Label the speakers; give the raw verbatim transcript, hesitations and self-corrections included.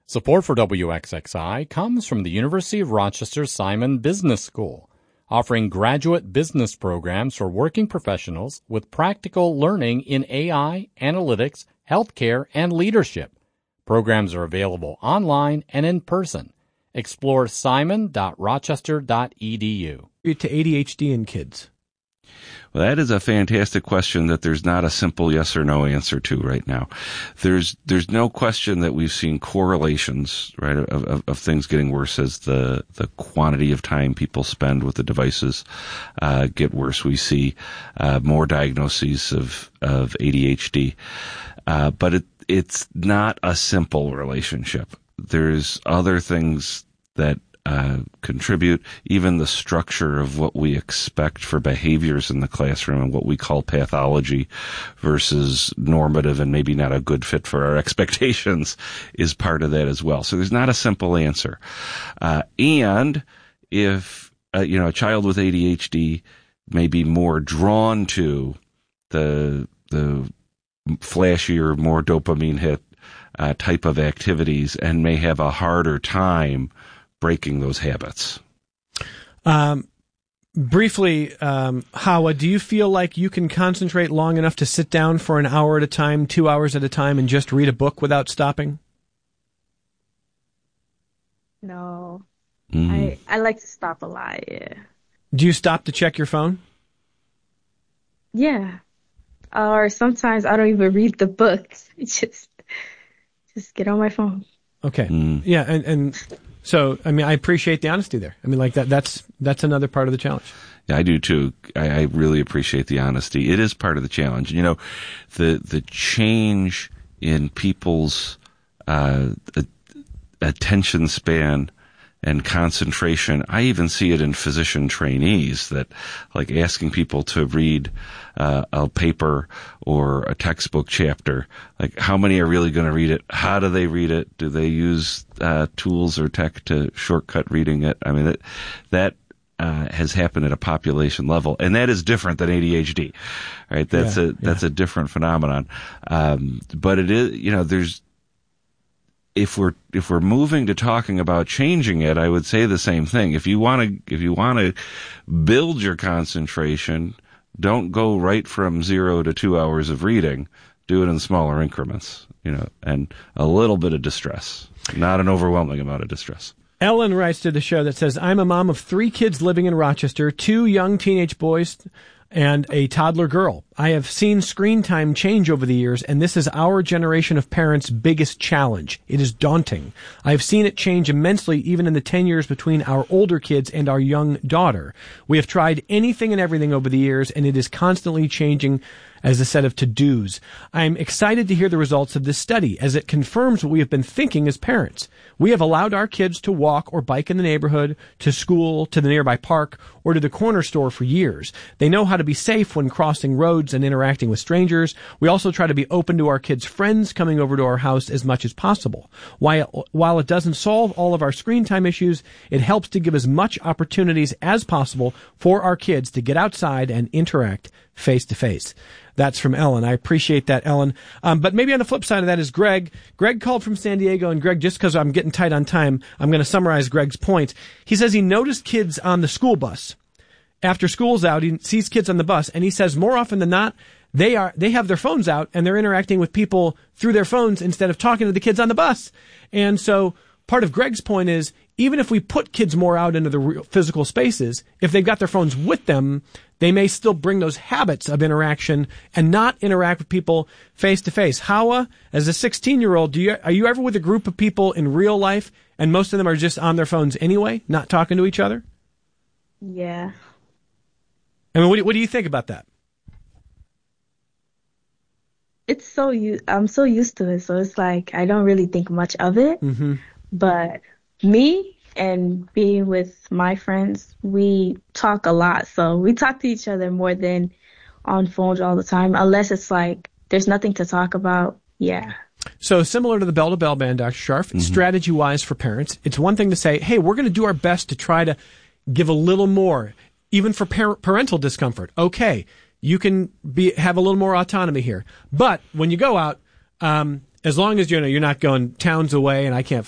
Speaker 1: Support for W X X I comes from the University of Rochester Simon Business School, offering graduate business programs for working professionals with practical learning in A I, analytics, healthcare, and leadership. Programs are available online and in person. Explore simon dot rochester dot e d u.
Speaker 2: To A D H D in kids?
Speaker 3: Well, that is a fantastic question that there's not a simple yes or no answer to right now. There's there's no question that we've seen correlations, right, of, of, of things getting worse as the, the quantity of time people spend with the devices uh, get worse. We see uh, more diagnoses of, of A D H D. Uh, but it, it's not a simple relationship. There's other things that Uh, contribute, even the structure of what we expect for behaviors in the classroom and what we call pathology versus normative and maybe not a good fit for our expectations is part of that as well. So there's not a simple answer. Uh, and if, uh, you know, a child with A D H D may be more drawn to the, the flashier, more dopamine hit uh, type of activities and may have a harder time breaking those habits.
Speaker 2: Um, briefly, um, Hawa, do you feel like you can concentrate long enough to sit down for an hour at a time, two hours at a time, and just read a book without stopping?
Speaker 4: No.
Speaker 3: Mm.
Speaker 4: I, I like to stop a lot, yeah.
Speaker 2: Do you stop to check your phone?
Speaker 4: Yeah. Or sometimes I don't even read the books. Just, just get on my phone.
Speaker 2: Okay.
Speaker 3: Mm.
Speaker 2: Yeah, and, and so, I mean, I appreciate the honesty there. I mean, like that, that's, that's another part of the challenge.
Speaker 3: Yeah, I do too. I, I really appreciate the honesty. It is part of the challenge. You know, the, the change in people's, uh, attention span and concentration. I even see it in physician trainees that, like, asking people to read uh, a paper or a textbook chapter. Like, how many are really going to read it? How do they read it? Do they use uh, tools or tech to shortcut reading it? I mean, that that uh, has happened at a population level, and that is different than A D H D, right? That's
Speaker 2: yeah,
Speaker 3: a that's
Speaker 2: yeah.
Speaker 3: a different phenomenon. Um, but it is, you know, there's. If we're if we're moving to talking about changing it, I would say the same thing. If you want to if you want to build your concentration, don't go right from zero to two hours of reading. Do it in smaller increments, you know, and a little bit of distress, not an overwhelming amount of distress.
Speaker 2: Ellen writes to the show that says, I'm a mom of three kids living in Rochester, two young teenage boys and a toddler girl. I have seen screen time change over the years, and this is our generation of parents' biggest challenge. It is daunting. I have seen it change immensely even in the ten years between our older kids and our young daughter. We have tried anything and everything over the years, and it is constantly changing as a set of to-dos. I'm excited to hear the results of this study, as it confirms what we have been thinking as parents. We have allowed our kids to walk or bike in the neighborhood, to school, to the nearby park, or to the corner store for years. They know how to be safe when crossing roads and interacting with strangers. We also try to be open to our kids' friends coming over to our house as much as possible. While, while it doesn't solve all of our screen time issues, it helps to give as much opportunities as possible for our kids to get outside and interact face to face. That's from Ellen. I appreciate that, Ellen. Um, but maybe on the flip side of that is Greg. Greg called from San Diego, and Greg, just because I'm getting tight on time, I'm going to summarize Greg's point. He says he noticed kids on the school bus. After school's out, he sees kids on the bus, and he says more often than not, they are they have their phones out, and they're interacting with people through their phones instead of talking to the kids on the bus. And so part of Greg's point is, even if we put kids more out into the real physical spaces, if they've got their phones with them, they may still bring those habits of interaction and not interact with people face to face. Hawa, as a sixteen-year-old, do you are you ever with a group of people in real life and most of them are just on their phones anyway, not talking to each other?
Speaker 4: Yeah.
Speaker 2: I mean, what do, what do you think about that?
Speaker 4: It's so u- I'm so used to it, so it's like I don't really think much of it.
Speaker 2: Mm-hmm.
Speaker 4: But me and being with my friends, we talk a lot. So we talk to each other more than on phones all the time, unless it's like there's nothing to talk about. Yeah.
Speaker 2: So similar to the bell-to-bell ban, Doctor Scharf, mm-hmm. strategy-wise for parents, it's one thing to say, hey, we're going to do our best to try to give a little more, even for par- parental discomfort. Okay, you can be have a little more autonomy here. But when you go out, um, as long as you know you're not going towns away and I can't